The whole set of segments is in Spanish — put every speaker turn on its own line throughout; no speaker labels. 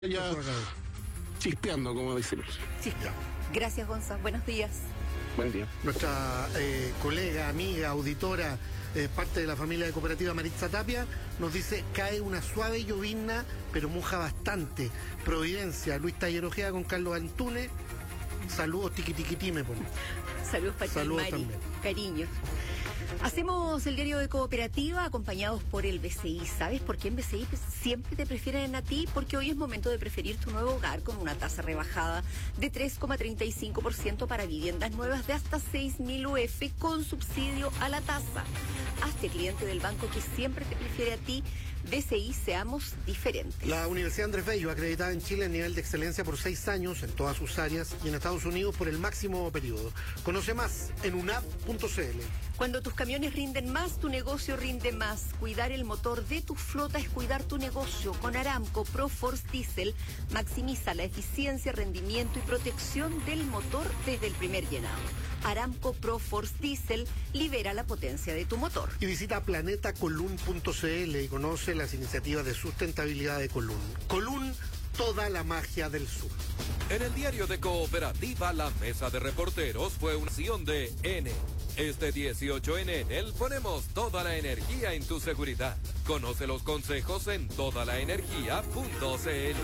Ya chispeando, como decimos.
Sí. Gracias, Gonza. Buenos días.
Buen día.
Nuestra colega, amiga, auditora, parte de la familia de Cooperativa Maritza Tapia, nos dice: cae una suave llovizna, pero moja bastante. Providencia, Luis Taller Ojeda con Carlos Antunes. Saludos, tiquitiquití, me pone.
Saludos para ti, Mari.
También.
Cariños. Hacemos el diario de Cooperativa acompañados por el BCI. ¿Sabes por qué en BCI siempre te prefieren a ti? Porque hoy es momento de preferir tu nuevo hogar con una tasa rebajada de 3,35% para viviendas nuevas de hasta 6.000 UF con subsidio a la tasa. Hazte cliente del banco que siempre te prefiere a ti. BCI, seamos diferentes.
La Universidad Andrés Bello, acreditada en Chile en nivel de excelencia por 6 años en todas sus áreas y en Estados Unidos por el máximo periodo. Conoce más en unap.cl.
Cuando tus camiones rinden más, tu negocio rinde más. Cuidar el motor de tu flota es cuidar tu negocio. Con Aramco ProForce Diesel maximiza la eficiencia, rendimiento y protección del motor desde el primer llenado. Aramco ProForce Diesel libera la potencia de tu motor.
Y visita planetacolun.cl y conoce las iniciativas de sustentabilidad de Colun. Colun, toda la magia del sur.
En el diario de Cooperativa, la mesa de reporteros fue una acción de N. Este 18 en Enel ponemos toda la energía en tu seguridad. Conoce los consejos en todalaenergia.cl.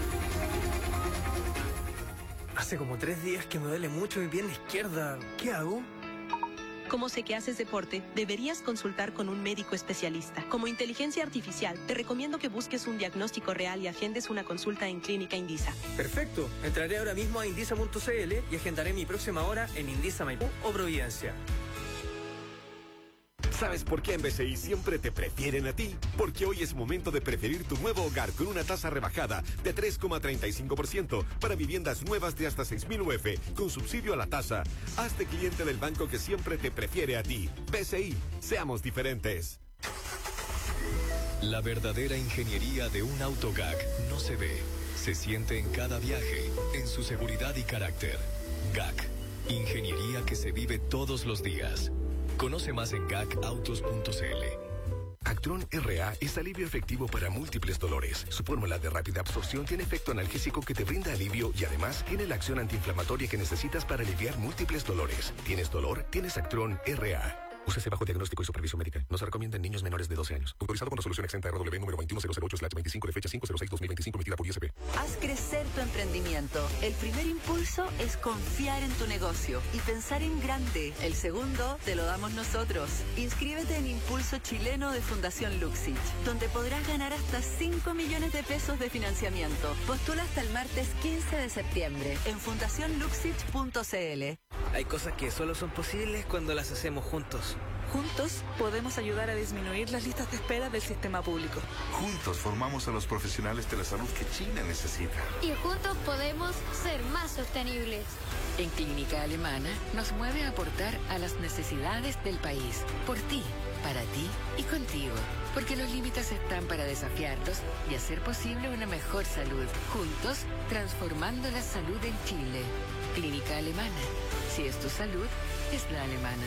Hace como 3 días que me duele mucho mi pierna izquierda. ¿Qué hago?
Como sé que haces deporte, deberías consultar con un médico especialista. Como inteligencia artificial, te recomiendo que busques un diagnóstico real y agendes una consulta en Clínica Indisa.
Perfecto. Entraré ahora mismo a indisa.cl y agendaré mi próxima hora en Indisa Maipú o Providencia.
¿Sabes por qué en BCI siempre te prefieren a ti? Porque hoy es momento de preferir tu nuevo hogar con una tasa rebajada de 3,35% para viviendas nuevas de hasta 6.000 UF con subsidio a la tasa. Hazte cliente del banco que siempre te prefiere a ti. BCI, seamos diferentes.
La verdadera ingeniería de un auto GAC no se ve, se siente en cada viaje, en su seguridad y carácter. GAC, ingeniería que se vive todos los días. Conoce más en gacautos.cl.
Actron RA es alivio efectivo para múltiples dolores. Su fórmula de rápida absorción tiene efecto analgésico que te brinda alivio y además tiene la acción antiinflamatoria que necesitas para aliviar múltiples dolores. ¿Tienes dolor? Tienes Actron RA. Úsese bajo diagnóstico y supervisión médica. No se recomienda en niños menores de 12 años. Autorizado con resolución exenta RW número 21008/25 de fecha 5/06/2025 emitida por ISP.
Haz crecer tu emprendimiento. El primer impulso es confiar en tu negocio y pensar en grande. El segundo te lo damos nosotros. Inscríbete en Impulso Chileno de Fundación Luxich, donde podrás ganar hasta 5 millones de pesos de financiamiento. Postula hasta el martes 15 de septiembre en fundacionluxich.cl.
Hay cosas que solo son posibles cuando las hacemos juntos.
Juntos podemos ayudar a disminuir las listas de espera del sistema público.
Juntos formamos a los profesionales de la salud que Chile necesita.
Y juntos podemos ser más sostenibles.
En Clínica Alemana nos mueve a aportar a las necesidades del país. Por ti, para ti y contigo. Porque los límites están para desafiarlos y hacer posible una mejor salud. Juntos, transformando la salud en Chile. Clínica Alemana. Si es tu salud, es la alemana.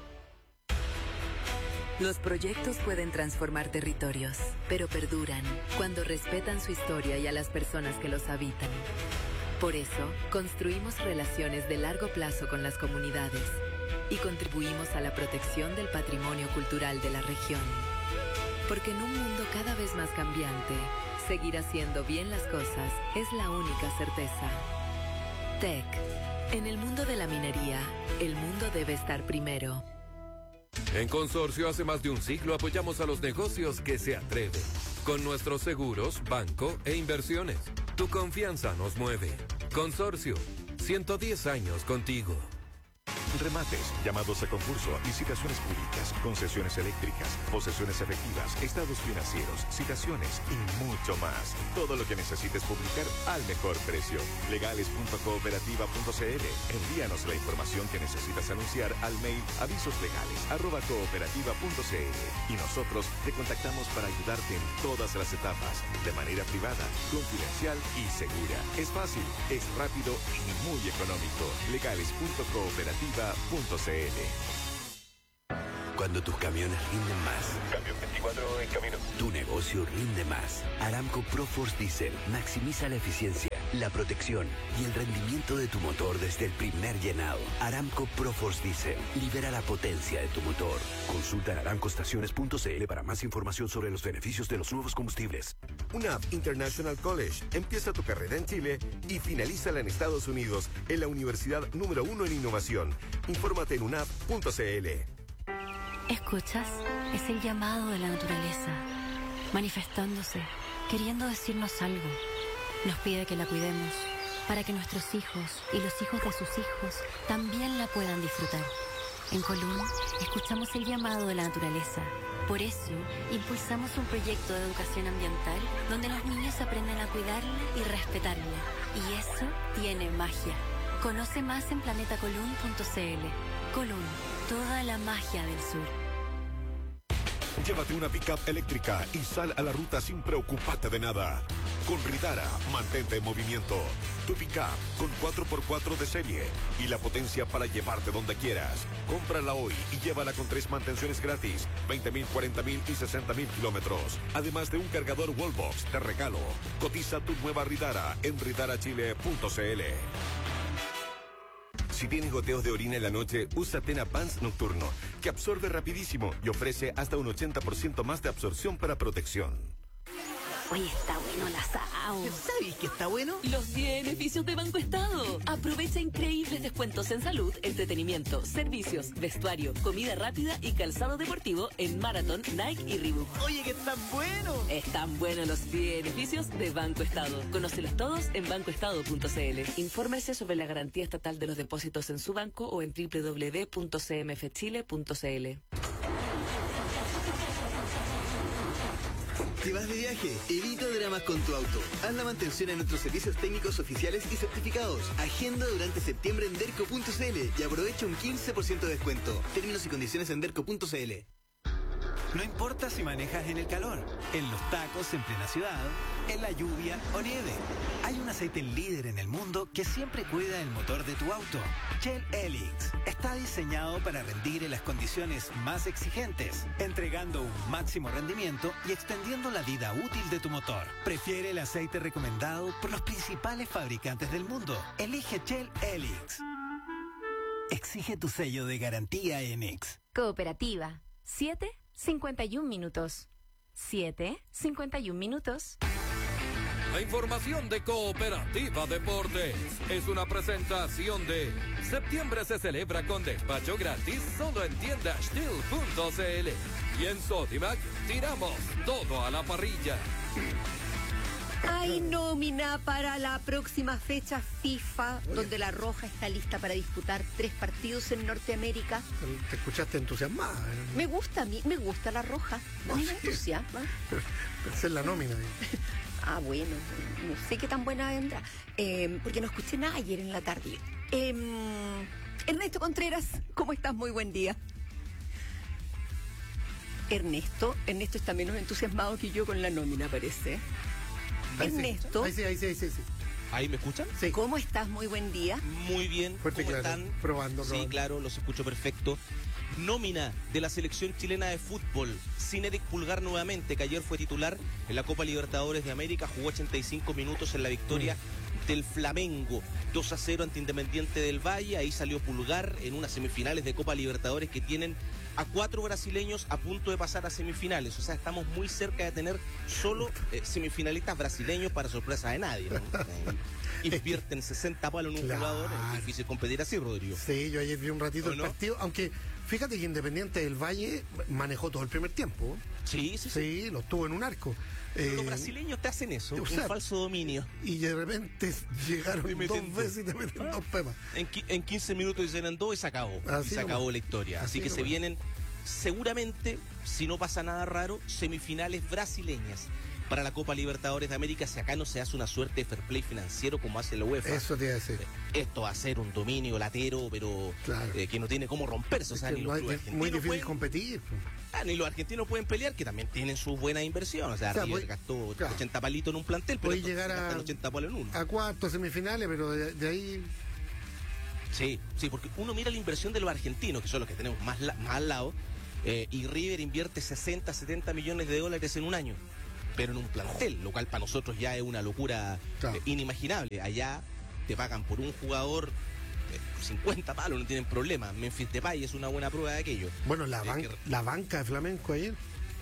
Los proyectos pueden transformar territorios, pero perduran cuando respetan su historia y a las personas que los habitan. Por eso, construimos relaciones de largo plazo con las comunidades y contribuimos a la protección del patrimonio cultural de la región. Porque en un mundo cada vez más cambiante, seguir haciendo bien las cosas es la única certeza. TEC. En el mundo de la minería, el mundo debe estar primero.
En Consorcio, hace más de un siglo apoyamos a los negocios que se atreven. Con nuestros seguros, banco e inversiones. Tu confianza nos mueve. Consorcio, 110 años contigo.
Remates, llamados a concurso, licitaciones públicas, concesiones eléctricas, posesiones efectivas, estados financieros, citaciones y mucho más. Todo lo que necesites publicar al mejor precio. Legales.cooperativa.cl. Envíanos la información que necesitas anunciar al mail avisoslegales@cooperativa.cl y nosotros te contactamos para ayudarte en todas las etapas, de manera privada, confidencial y segura. Es fácil, es rápido y muy económico. Legales.cooperativa.cl.
Cuando tus camiones rinden más.
Camión 24 en camino.
Tu negocio rinde más. Aramco ProForce Diesel maximiza la eficiencia, la protección y el rendimiento de tu motor desde el primer llenado. Aramco ProForce Diesel libera la potencia de tu motor. Consulta en aramcoestaciones.cl para más información sobre los beneficios de los nuevos combustibles.
UNAV International College. Empieza tu carrera en Chile y finalízala en Estados Unidos en la universidad número 1 en innovación. Infórmate en unav.cl.
¿Escuchas? Es el llamado de la naturaleza, manifestándose, queriendo decirnos algo. Nos pide que la cuidemos, para que nuestros hijos y los hijos de sus hijos también la puedan disfrutar. En Colún, escuchamos el llamado de la naturaleza. Por eso, impulsamos un proyecto de educación ambiental donde los niños aprenden a cuidarla y respetarla. Y eso tiene magia. Conoce más en planetacolún.cl. Colún, toda la magia del sur.
Llévate una pickup eléctrica y sal a la ruta sin preocuparte de nada. Con Ridara, mantente en movimiento. Tu pickup con 4x4 de serie y la potencia para llevarte donde quieras. Cómprala hoy y llévala con 3 mantenciones gratis, 20.000, 40.000 y 60.000 kilómetros. Además de un cargador Wallbox de regalo. Cotiza tu nueva Ridara en ridarachile.cl. Si tienes goteos de orina en la noche, usa Tena Pants Nocturno, que absorbe rapidísimo y ofrece hasta un 80% más de absorción para protección.
Oye, está bueno el asado.
¿Sabes qué está bueno?
Los beneficios de Banco Estado. Aprovecha increíbles descuentos en salud, entretenimiento, servicios, vestuario, comida rápida y calzado deportivo en Marathon, Nike y Reebok.
Oye, que están buenos.
Están buenos los beneficios de Banco Estado. Conócelos todos en bancoestado.cl. Infórmese sobre la garantía estatal de los depósitos en su banco o en www.cmfchile.cl.
Si vas de viaje, evita dramas con tu auto. Haz la mantención en nuestros servicios técnicos oficiales y certificados. Agenda durante septiembre en derco.cl y aprovecha un 15% de descuento. Términos y condiciones en derco.cl.
No importa si manejas en el calor, en los tacos en plena ciudad, en la lluvia o nieve. Hay un aceite líder en el mundo que siempre cuida el motor de tu auto. Shell Helix está diseñado para rendir en las condiciones más exigentes, entregando un máximo rendimiento y extendiendo la vida útil de tu motor. Prefiere el aceite recomendado por los principales fabricantes del mundo. Elige Shell Helix. Exige tu sello de garantía Enix.
Cooperativa. 7:51 minutos. 7:51 minutos.
La información de Cooperativa Deportes es una presentación de septiembre se celebra con despacho gratis solo en tiendas Stihl.cl y en Sodimac tiramos todo a la parrilla.
Hay nómina para la próxima fecha FIFA, donde la Roja está lista para disputar 3 partidos en Norteamérica.
Te escuchaste entusiasmada.
Me gusta, a mí me gusta la Roja. A mí me entusiasma.
Pensé en la nómina.
Ah, bueno, no sé qué tan buena vendrá. Porque no escuché nada ayer en la tarde. Ernesto Contreras, ¿cómo estás? Muy buen día. Ernesto está menos entusiasmado que yo con la nómina, parece. Ernesto.
Ahí sí.
¿Ahí me escuchan?
Sí.
¿Cómo estás? Muy buen día.
Muy bien.
Fuerte,
¿Cómo
claro.
están?
Probando.
Sí, claro, los escucho perfecto. Nómina de la selección chilena de fútbol. Zinedine Pulgar nuevamente, que ayer fue titular en la Copa Libertadores de América, jugó 85 minutos en la victoria del Flamengo, 2-0 ante Independiente del Valle. Ahí salió Pulgar en unas semifinales de Copa Libertadores que tienen a 4 brasileños a punto de pasar a semifinales. O sea, estamos muy cerca de tener solo semifinalistas brasileños para sorpresa de nadie, ¿no? Invierten 60 palos en un jugador, es difícil competir así, Rodrigo.
Sí, yo ayer vi un ratito el partido, aunque fíjate que Independiente del Valle manejó todo el primer tiempo.
Sí.
Sí, lo tuvo en un arco.
Pero los brasileños te hacen eso, un falso dominio.
Y de repente llegaron 2 veces y te meten 2 pepas.
En 15 minutos hicieron 2 y se acabó.
Así
se acabó la historia. Así que se vienen, seguramente, si no pasa nada raro, semifinales brasileñas para la Copa Libertadores de América, si acá no se hace una suerte de fair play financiero como hace la UEFA.
Eso te iba a decir.
Esto va a ser un dominio latero, pero
claro,
que no tiene cómo romperse. O sea, ni los clubes argentinos
muy difícil competir.
Ni los argentinos pueden pelear, que también tienen su buena inversión. O sea, River gastó 80 palitos en un plantel, pero
puede llegar a
80 palos en uno.
A cuartos, semifinales, pero de ahí...
Sí, porque uno mira la inversión de los argentinos, que son los que tenemos más al lado, y River invierte 60, 70 millones de dólares en un año, pero en un plantel, lo cual para nosotros ya es una locura inimaginable. Allá te pagan por un jugador 50 palos, no tienen problema. Memphis Depay es una buena prueba de aquello.
Bueno, la banca de Flamenco ayer.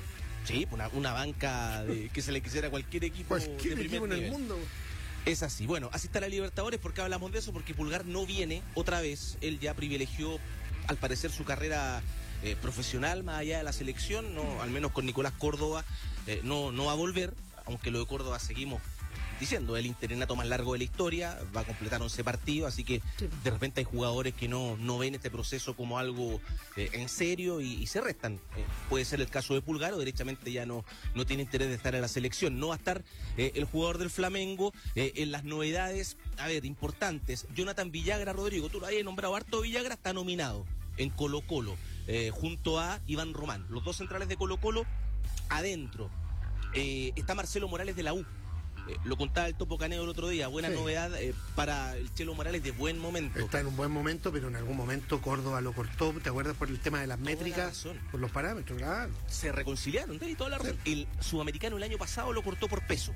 Sí, una banca que se le quisiera a cualquier equipo de primer
en
nivel.
El mundo.
Es así. Bueno, así está la Libertadores. ¿Por qué hablamos de eso? Porque Pulgar no viene otra vez. Él ya privilegió, al parecer, su carrera profesional más allá de la selección. No, al menos con Nicolás Córdoba no va a volver, aunque lo de Córdoba seguimos diciendo, el interinato más largo de la historia, va a completar 11 partidos, así que de repente hay jugadores que no ven este proceso como algo en serio y se restan. Puede ser el caso de Pulgar, o derechamente ya no tiene interés de estar en la selección. No va a estar el jugador del Flamengo. En las novedades, importantes, Jonathan Villagra, Rodrigo, tú lo habías nombrado harto. Villagra está nominado en Colo-Colo, junto a Iván Román, los dos centrales de Colo-Colo. Adentro está Marcelo Morales de la U. Lo contaba el Topo Caneo el otro día, buena novedad para el Chelo Morales, de buen momento.
Está en un buen momento, pero en algún momento Córdoba lo cortó, ¿te acuerdas? Por el tema de las métricas, por los parámetros, claro.
Se reconciliaron, y toda la razón. El sudamericano el año pasado lo cortó por peso,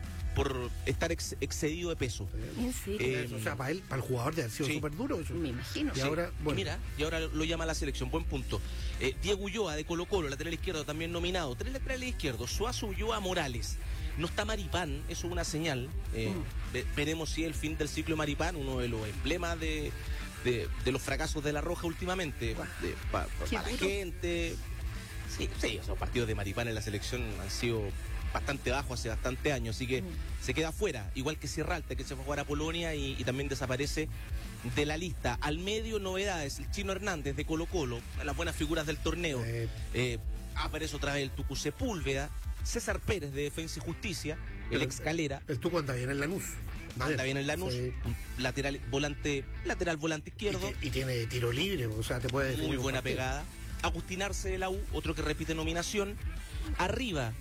por estar excedido de peso.
¿En serio?
O sea, para el jugador debe haber sido súper duro eso.
Me imagino.
Y ahora,
y ahora lo llama a la selección, buen punto. Diego Ulloa de Colo-Colo, lateral izquierdo, también nominado. 3 laterales izquierdos, Suazo, Ulloa, Morales. No está Maripán, eso es una señal. Veremos si es el fin del ciclo de Maripán, uno de los emblemas de los fracasos de La Roja últimamente. Para la gente. Sí, esos partidos de Maripán en la selección han sido bastante bajos hace bastante años, así que se queda fuera, igual que Sierra Alta, que se fue a jugar a Polonia y también desaparece de la lista. Al medio, novedades, el Chino Hernández de Colo-Colo, las buenas figuras del torneo. Aparece otra vez el Tucu Sepúlveda, César Pérez de Defensa y Justicia, el ex Calera.
El Tucu anda bien en Lanús.
Anda bien en Lanús, un lateral volante izquierdo.
Y tiene tiro libre, o sea, te puede definir.
Muy buena pegada. Agustín Arce de la U, otro que repite nominación. Arriba,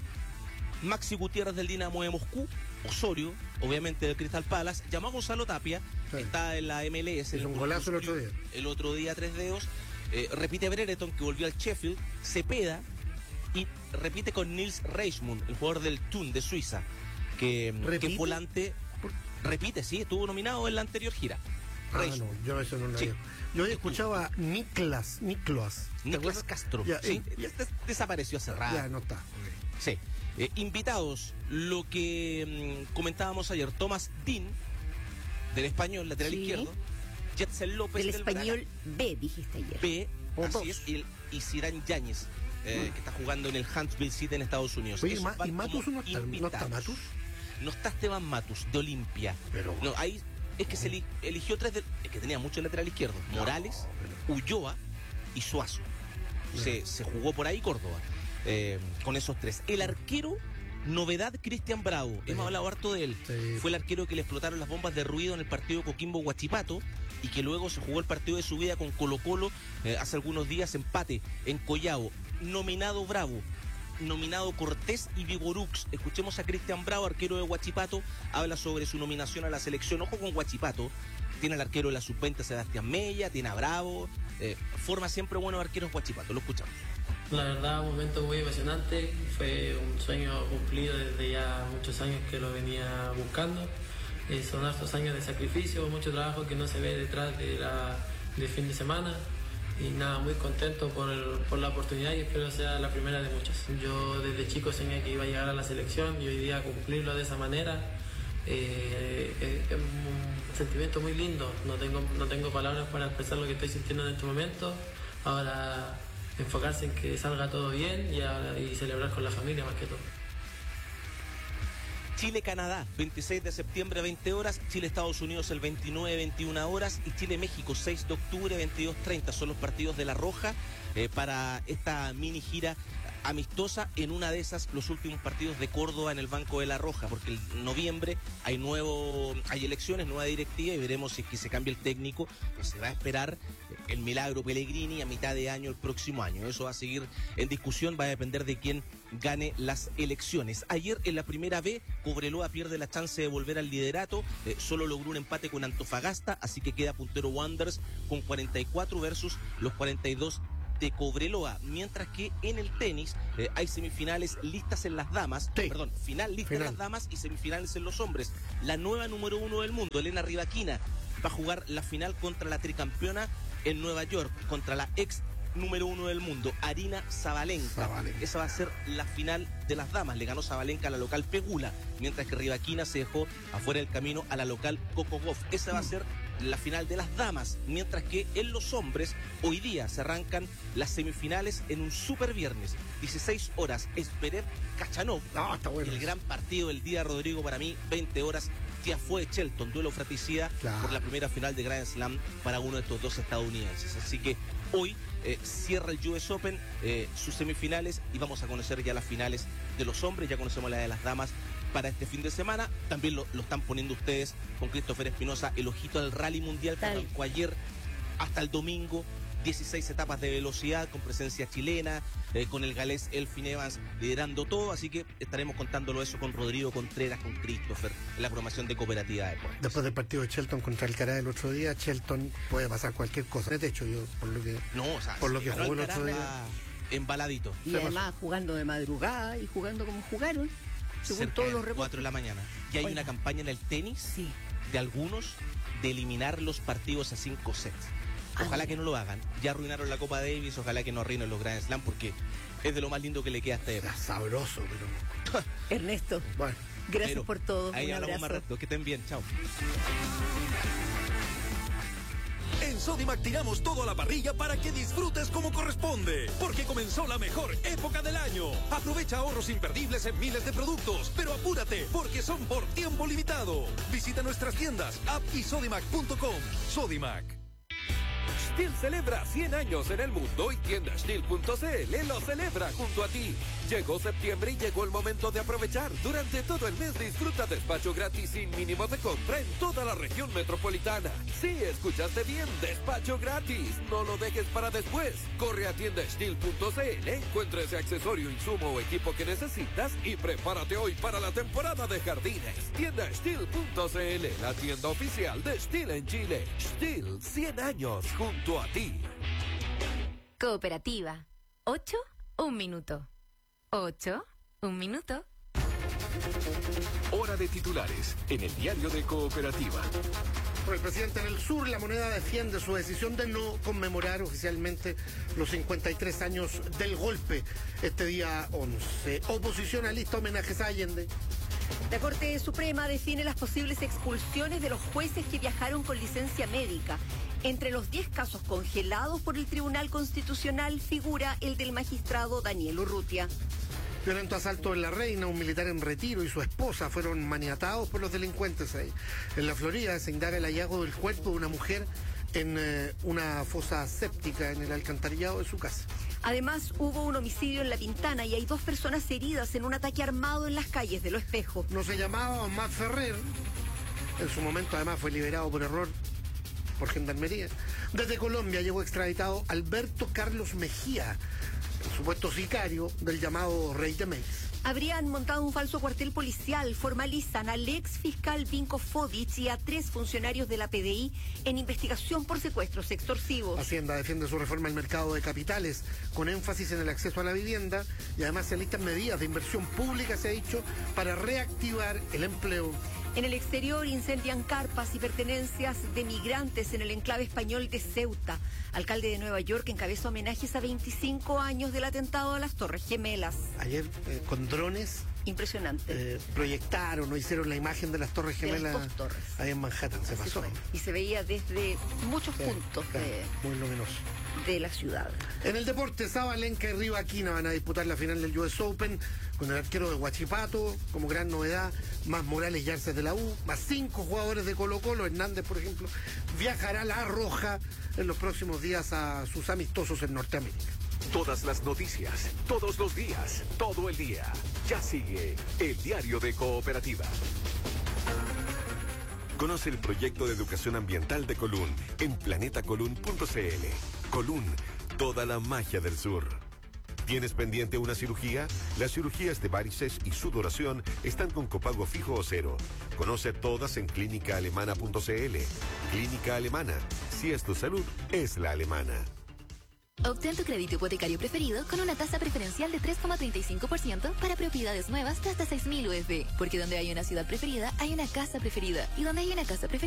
Maxi Gutiérrez del Dinamo de Moscú, Osorio, obviamente del Crystal Palace, llamó a Gonzalo Tapia, está en la MLS.
Es un golazo el otro día.
El otro día, 3 dedos. Repite Brereton, que volvió al Sheffield, Cepeda, y repite con Nils Reichmund, el jugador del Thun de Suiza, que es volante. Repite, sí, estuvo nominado en la anterior gira.
No, yo eso no lo había. Yo había escuchado a Niklas
Castro. Ya, desapareció hace rato.
Ya no está.
Sí. Invitados, lo que comentábamos ayer, Tomás Dean, del Español, lateral izquierdo, Jetzel López
del Español B, dijiste ayer.
B, así es, y Cyrán Yáñez, que está jugando en el Huntsville City en Estados Unidos.
Oye, ¿y Matus no está Matus?
No está Esteban Matus, de Olimpia.
Pero
no, ahí es que se eligió 3 es que tenía mucho lateral izquierdo. Morales, Ulloa y Suazo. Se jugó por ahí Córdoba. Con esos 3. El arquero, novedad, Cristian Bravo. Hemos hablado harto de él. Fue el arquero que le explotaron las bombas de ruido en el partido Coquimbo-Huachipato y que luego se jugó el partido de su vida con Colo-Colo hace algunos días, empate en Collao. Nominado Bravo, nominado Cortés y Vigorux. Escuchemos a Cristian Bravo, arquero de Huachipato, habla sobre su nominación a la selección. Ojo con Huachipato, tiene al arquero de la sub-20 Sebastián Mella, tiene a Bravo, forma siempre buenos arqueros Huachipato. Lo escuchamos.
La verdad, un momento muy emocionante, fue un sueño cumplido desde ya muchos años que lo venía buscando. Son hartos años de sacrificio, mucho trabajo que no se ve detrás de fin de semana. Y nada, muy contento por la oportunidad y espero sea la primera de muchas. Yo desde chico soñé que iba a llegar a la selección y hoy día cumplirlo de esa manera es un sentimiento muy lindo. No tengo palabras para expresar lo que estoy sintiendo en este momento. Ahora enfocarse en que salga todo bien y celebrar con la familia más que todo.
Chile-Canadá, 26 de septiembre, 20 horas. Chile-Estados Unidos, el 29, 21 horas. Y Chile-México, 6 de octubre, 22:30. Son los partidos de La Roja para esta mini gira amistosa. En una de esas, los últimos partidos de Córdoba en el Banco de La Roja, porque en noviembre hay elecciones, nueva directiva, y veremos si es que se cambia el técnico. Pues se va a esperar el milagro Pellegrini a mitad de año el próximo año. Eso va a seguir en discusión, va a depender de quién gane las elecciones. Ayer en la primera B, Cobreloa pierde la chance de volver al liderato, solo logró un empate con Antofagasta, así que queda puntero Wanderers con 44 versus los 42 de Cobreloa, mientras que en el tenis hay semifinales listas en las damas, final lista en las damas y semifinales en los hombres. La nueva número 1 del mundo, Elena Rybakina, va a jugar la final contra la tricampeona en Nueva York, contra la ex número 1 del mundo, Aryna Sabalenka. Esa va a ser la final de las damas. Le ganó Sabalenka a la local Pegula, mientras que Rybakina se dejó afuera del camino a la local Coco Gauff. Esa va a ser la final de las damas, mientras que en los hombres hoy día se arrancan las semifinales en un super viernes, 16 horas, Zverev Khachanov.
Está bueno.
El gran partido del día, Rodrigo, para mí, 20 horas, Tiafoe Shelton, duelo fratricida por la primera final de Grand Slam para uno de estos dos estadounidenses. Así que hoy cierra el US Open sus semifinales y vamos a conocer ya las finales de los hombres. Ya conocemos la de las damas para este fin de semana. También lo están poniendo ustedes con Christopher Espinosa, el ojito del Rally Mundial que arrancó ayer hasta el domingo. 16 etapas de velocidad con presencia chilena, con el galés Elfyn Evans liderando todo, así que estaremos contándolo eso con Rodrigo Contreras, con Christopher, en la programación de Cooperativa de Deportes.
Después del partido de Shelton contra Alcaraz el otro día, Shelton puede pasar cualquier cosa. De hecho, yo por lo que jugó el otro día,
embaladito.
Y además jugando de madrugada y jugando como jugaron, según todos los reportes.
4 de la mañana. Y hay una campaña en el tenis de algunos de eliminar los partidos a 5 sets. Ojalá que no lo hagan. Ya arruinaron la Copa Davis, ojalá que no arruinen los Grand Slam, porque es de lo más lindo que le queda a esta época.
Sabroso, pero...
Ernesto,
bueno,
gracias por todo.
Ahí hablamos más rato. Que estén bien. Chao.
En Sodimac tiramos todo a la parrilla para que disfrutes como corresponde, porque comenzó la mejor época del año. Aprovecha ahorros imperdibles en miles de productos, pero apúrate, porque son por tiempo limitado. Visita nuestras tiendas, app y sodimac.com. Sodimac.
Stihl celebra 100 años en el mundo y tienda Stihl.cl lo celebra junto a ti. Llegó septiembre y llegó el momento de aprovechar. Durante todo el mes disfruta despacho gratis sin mínimo de compra en toda la región metropolitana. Sí, escuchaste bien, despacho gratis. No lo dejes para después. Corre a tienda Stihl.cl, encuentra ese accesorio, insumo o equipo que necesitas y prepárate hoy para la temporada de jardines. Tienda Stihl.cl, la tienda oficial de Stihl en Chile. Stihl, 100 años junto a ti.
Cooperativa. 8, 1 minuto. 8, 1 minuto.
Hora de titulares en el diario de Cooperativa.
Por el presidente en el sur, la moneda defiende su decisión de no conmemorar oficialmente los 53 años del golpe este día 11. Oposición alista homenajes a Allende.
La Corte Suprema define las posibles expulsiones de los jueces que viajaron con licencia médica. Entre los 10 casos congelados por el Tribunal Constitucional figura el del magistrado Daniel Urrutia.
Violento asalto en La Reina, un militar en retiro y su esposa fueron maniatados por los delincuentes ahí. En la Florida se indaga el hallazgo del cuerpo de una mujer en una fosa séptica en el alcantarillado de su casa.
Además, hubo un homicidio en La Pintana y hay 2 personas heridas en un ataque armado en las calles de Lo Espejo.
No se llamaba Omar Ferrer. En su momento, además, fue liberado por error por Gendarmería. Desde Colombia llegó extraditado Alberto Carlos Mejía, el supuesto sicario del llamado Rey de Meis.
Habrían montado un falso cuartel policial, formalizan al ex fiscal Vinko Fodic y a 3 funcionarios de la PDI en investigación por secuestros extorsivos.
Hacienda defiende su reforma al mercado de capitales, con énfasis en el acceso a la vivienda, y además se listan medidas de inversión pública, se ha dicho, para reactivar el empleo.
En el exterior incendian carpas y pertenencias de migrantes en el enclave español de Ceuta. Alcalde de Nueva York encabeza homenajes a 25 años del atentado a las Torres Gemelas.
Ayer con drones
impresionante
proyectaron o hicieron la imagen de las Torres Gemelas de las 2 torres ahí en Manhattan. Se pasó.
Y se veía desde muchos puntos
muy luminoso
de la ciudad.
En el deporte, Sabalenka y Rybakina van a disputar la final del US Open con el arquero de Huachipato como gran novedad, más Morales y Arces de la U, más 5 jugadores de Colo-Colo. Hernández, por ejemplo, viajará a La Roja en los próximos días a sus amistosos en Norteamérica.
Todas las noticias, todos los días, todo el día. Ya sigue el diario de Cooperativa. Conoce el proyecto de educación ambiental de Colún en planetacolún.cl. Colún, toda la magia del sur. ¿Tienes pendiente una cirugía? Las cirugías de varices y sudoración están con copago fijo o cero. Conoce todas en clínicaalemana.cl. Clínica Alemana. Si es tu salud, es la alemana.
Obtén tu crédito hipotecario preferido con una tasa preferencial de 3,35% para propiedades nuevas de hasta 6.000 UF. Porque donde hay una ciudad preferida, hay una casa preferida. Y donde hay una casa preferida,